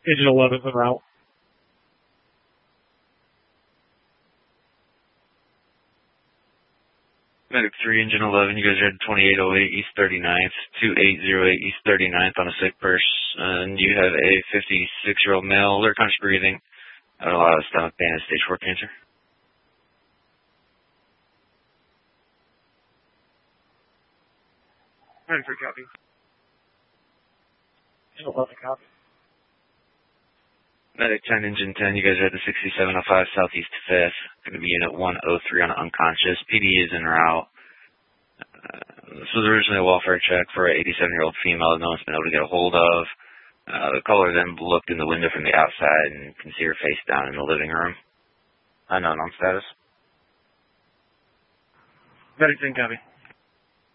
Agent 11 en route. Medic 3, Engine 11, you guys are at 2808 East 39th, 2808 East 39th on a sick person. You have a 56-year-old male, alert conscious breathing, a lot of stomach pain and stage 4 cancer. Medic 3, copy. Agent 11, copy. Medic 10, Engine 10, you guys are at the 6705 Southeast 5th. Going to be Unit 103 on unconscious. PD is en route. This was originally a welfare check for an 87-year-old female that no one's been able to get a hold of. The caller then looked in the window from the outside and can see her face down in the living room. Unknown on status. Medic 10, copy.